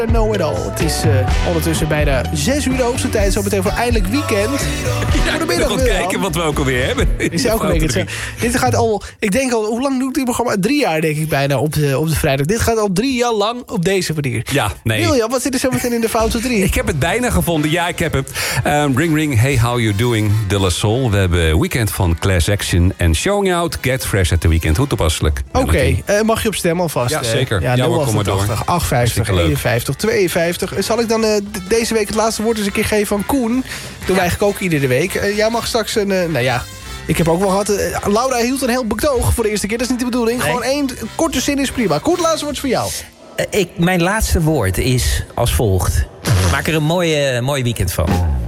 Know It All. Het is ondertussen bijna 6 uur de hoogste tijd. Zo meteen voor eindelijk weekend. Ja, ik ben aan kijken wat we ook alweer hebben. Is elke week het. Dit gaat al, ik denk al, hoe lang doe ik dit programma? 3 jaar denk ik bijna op de vrijdag. Dit gaat al 3 jaar lang op deze manier. Ja, nee. William, wat zit er zo meteen in de foute 3? Ik heb het bijna gevonden. Ja, ik heb het. Ring Ring, Hey How You Doing, De La Soul. We hebben Weekend van Class Action. En Showing Out, Get Fresh at the Weekend. Hoe toepasselijk. Oké, mag je op stem alvast? Ja, zeker. Ja, hoor, kom maar door. 850, 51, 52. Zal ik dan deze week het laatste woord eens een keer geven van Koen? Doen we eigenlijk ook iedere week. Jij mag straks een, ik heb ook wel gehad. Laura hield een heel betoog voor de eerste keer. Dat is niet de bedoeling. Nee. Gewoon 1 korte zin is prima. Koen, het laatste woord is voor jou. Mijn laatste woord is als volgt. Maak er een mooi weekend van.